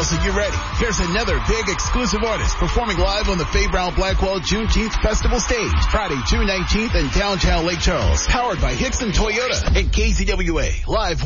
Charles, are you ready? Here's another big exclusive artist performing live on the Faye Brown Blackwell Juneteenth Festival stage. Friday, June 19th in downtown Lake Charles. Powered by Hickson Toyota and KZWA. Live